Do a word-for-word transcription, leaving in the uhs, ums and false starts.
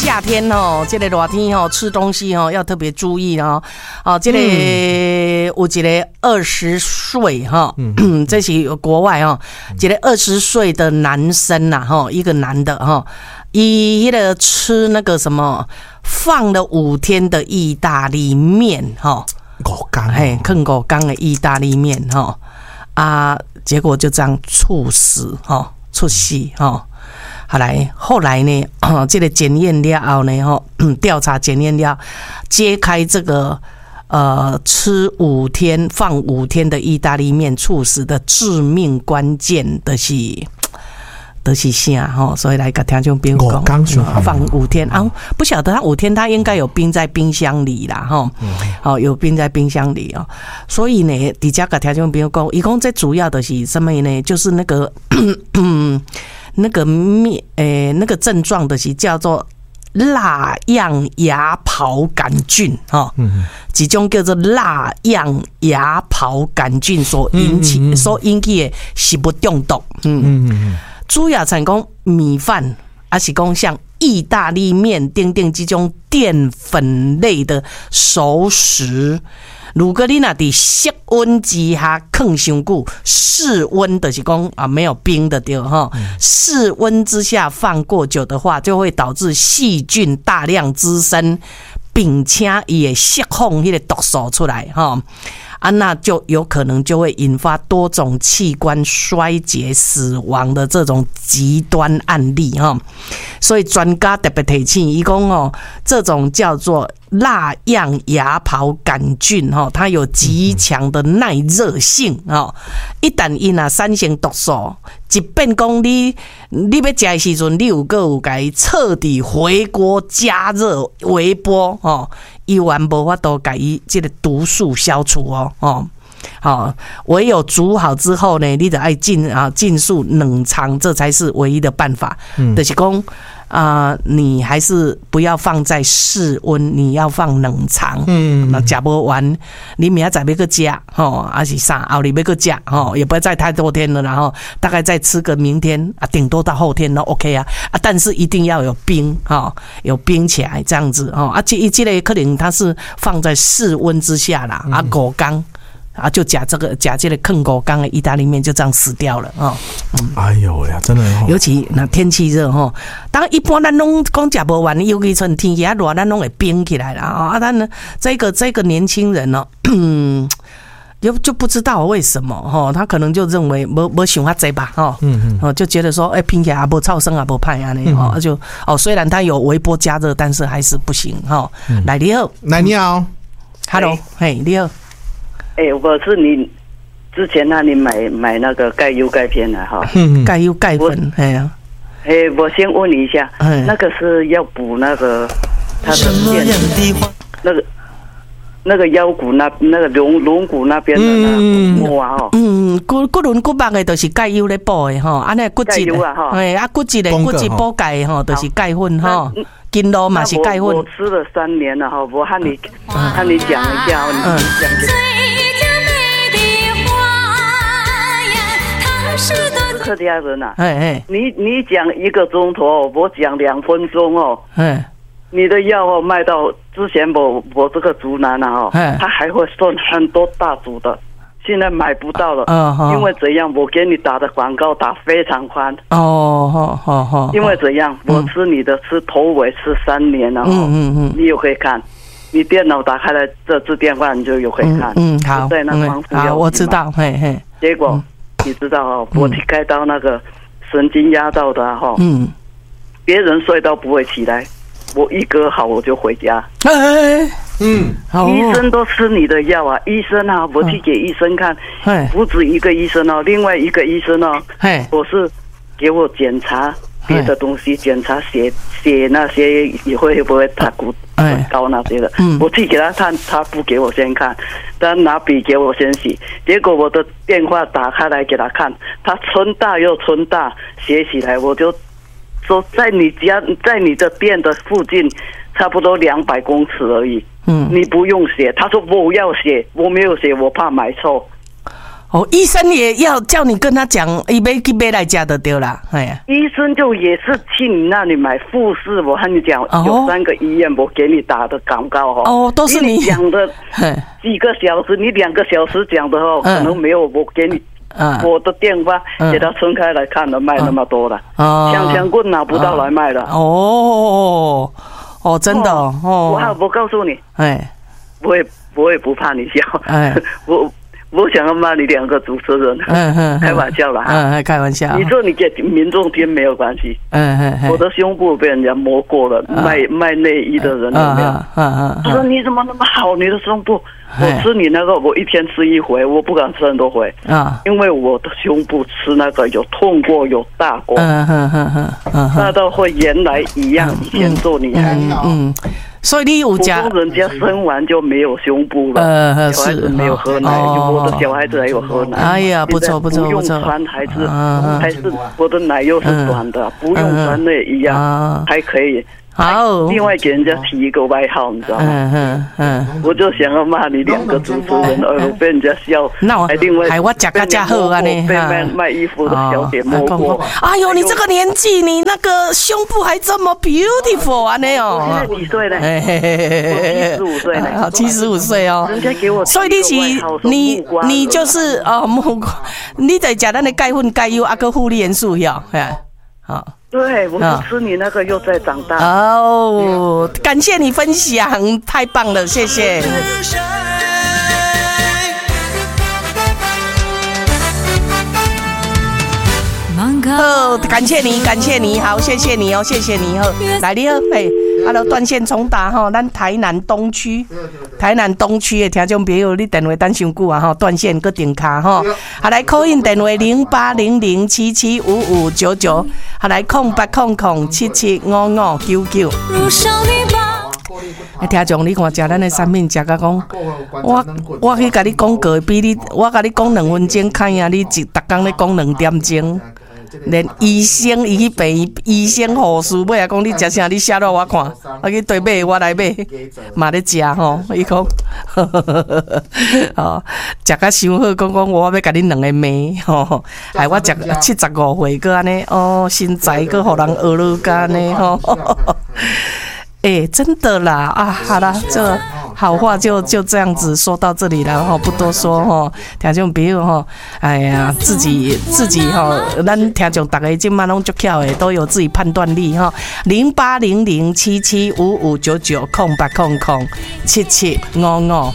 夏天哦，这个热天哦，吃东西哦要特别注意哦。哦，这个、嗯、有一个二十岁哈，嗯、这是国外哈，一个二十岁的男生呐哈，一个男的哈，伊迄个吃那个什么放了五天的意大利面哈， 五天嘿，啃五天的意大利面哈啊，结果就这样猝死哈，猝死哈。好来，后来呢，哦、这个检验了后呢，哈、哦，调查检验了，揭开这个呃吃五天放五天的意大利面猝死的致命关键的是，的是啥哈、哦？所以来跟听众朋友讲，放五天啊，不晓得他五天他应该有冰在冰箱里啦，哈、哦，好、嗯哦、有冰在冰箱里哦，所以呢，底下跟听众朋友讲，一共这主要的是什么呢？就是那个。那个面诶、欸，那个症状的是叫做蜡样芽孢杆菌哈，嗯，一种叫做蜡样芽孢杆菌所引起、嗯嗯、所引起的食物中毒，嗯嗯嗯，主要像讲米饭，还是讲像意大利面等等这种淀粉类的熟食。如果你那伫室温之下放伤久，室温就是讲啊没有冰的对哈，室温之下放过久的话，就会导致细菌大量滋生，并且也释放迄个毒素出来哈。啊，那就有可能就会引发多种器官衰竭、死亡的这种极端案例哈。所以专家特别提醒，伊讲哦，这种叫做蜡样芽孢杆菌哈，它有极强的耐热性哈。一旦因啊产生毒素，即便讲你你要食的时阵，你有个有该彻底回锅加热微波哦。伊完无法度把伊这个毒素消除哦哦，好，唯有煮好之后呢，你得爱尽啊尽速冷藏，这才是唯一的办法。嗯，就是讲啊，你还是不要放在室温，你要放冷藏。嗯，那食不完，你明仔载要去食吼，还是啥后日要去食吼，也不要再太多天了，然后大概再吃个明天啊，顶多到后天都 OK 啊啊，但是一定要有冰哈，有冰起来这样子哈啊，这这类可能它是放在室温之下啦啊，五天。啊，就假这个假这个坑狗缸的意大利面就这样死掉了啊！嗯， 哎呦喂，真的、哦， 尤其那天气热哈，当一般咱拢讲食不完，尤其趁天气啊热，咱拢会冰起来了啊！但呢，这个这个年轻人呢、哦，就就不知道为什么哈，他可能就认为没没想法这吧哈，嗯嗯，就觉得说，哎、欸，拼起来啊不超生啊不派啊呢哈，就哦，虽然他有微波加热，但是还是不行哈。嗯、来你好， 来你好 ，Hello， 嘿，你好。 哎、欸，我是你之前那里买买那个钙优钙片的哈， 钙优钙粉，哎呀， 哎，我先问你一下，那个是要补那个他的腱，那个那个腰骨那那个龙龙骨那边的那个膜啊， 嗯，骨骨轮骨膜的都是钙优来补的哈，安尼骨质的，哎，啊骨质的骨质补钙哈，都是钙粉哈。筋络嘛是钙粉。 我吃了三年了哈，我和你和你讲一下，你讲一下。客家人啊，哎哎，你你讲一个钟头，我讲两分钟哦。哎，你的药哦卖到之前我我这个竹南啊哈，他还会送很多大组的。现在买不到了，嗯，因为怎样？我给你打的广告打非常宽哦，好好好。 因为怎样？我吃你的吃头尾吃三年了，嗯嗯嗯，你又可以看，你电脑打开来这支电话你就有可以看，嗯好，在那防腐药， 好，我知道，嘿嘿。 结果你知道哦，我开到那个神经压到的哈，嗯，别人睡到不会起来，我一割好我就回家，哎。嗯，医生都吃你的药啊！医生啊，我去给医生看，不止一个医生哦，另外一个医生哦，我是给我检查别的东西，检查血血那些也会不会他骨很高那些的。我去给他看，他不给我先看，他拿笔给我先写，结果我的电话打开来给他看，他村大又村大，写起来我就说在你家，在你的店的附近，差不多两百公尺而已。嗯，你不用写，他说我要写，我没有写，我怕买错。 哦，医生也要叫你跟他讲，伊要去买来吃就对啦。哎呀， 医生就也是去你那里买护士，我和你讲， 哦、 有三个医院我给你打的广告哦。 哦，都是你讲的几个小时，你两个小时讲的哦，嗯、可能没有我给你。嗯、我的电话给他分开来看了，卖那么多了，枪枪棍拿不到来卖了。 哦哦，真的哦。哦我我告诉你， 哎， 我也我也不怕你笑，哎，我我想要骂你两个主持人，嗯嗯，开玩笑啦， 嗯，开玩笑。 你说你给民众听没有关系，嗯嗯，我的胸部被人家摸过了，卖卖内衣的人有没有？嗯嗯，他说你怎么那么好，你的胸部。我吃你那个，我一天吃一回，我不敢吃很多回啊，因为我的胸部吃那个有痛过，有大过，嗯嗯嗯嗯嗯，大到会原来一样，以前做女孩，嗯， 所以你有家， 人家生完就没有胸部了，呃，小孩子没有喝奶，我的小孩子还有喝奶， 哎呀，不错不错不错， 不用穿还是还是我的奶又是短的，不用穿那也一样，还可以。好，另外给人家提一个外号，你知道吗？嗯嗯嗯，我就想要骂你两个主持人，而被人家笑。 那我还另外还我假个假好啊呢， 被卖卖衣服的小姐摸过。 哎呦，你这个年纪，你那个胸部还这么 beautiful 啊？那哦，我现在几岁了？我七十五岁了。 好，七十五岁哦。 人家给我， 所以你是你你就是哦木瓜，你在讲咱的钙粉、钙油啊个护理元素哟，哎，好。 对，我是吃你那个又在长大哦，感谢你分享，太棒了，谢谢。好，感谢你，感谢你，好，谢谢你哦，谢谢你哦，来你好，哎，啊，都断线重打吼，咱台南东区，台南东区的听众朋友，你电话等伤久啊吼，断线搁定卡吼，啊来 call in 电话零八零零七七五五九九，啊来空八空空七七五五九九。哎，听众，你看食咱的产品，食甲讲，我我去甲你讲过，比你我甲你讲两分钟，看呀，你一逐工咧讲两点钟。连医生伊去陪医生护士尾啊，讲你食啥，你写落我看，我去对买我来买，嘛咧食吼。伊讲，哦，食甲伤好，讲讲我要甲你两个妹吼，害我食七十五岁个安尼，哦，身材个互人学了个安尼吼。哎，真的啦啊，好啦，这好话就就这样子说到这里了哈，不多说哈。听众朋友哈，哎呀，自己自己哈，咱听众大家今晚拢足巧的，都有自己判断力哈。零八零零七七五五九九空八空空七七五五。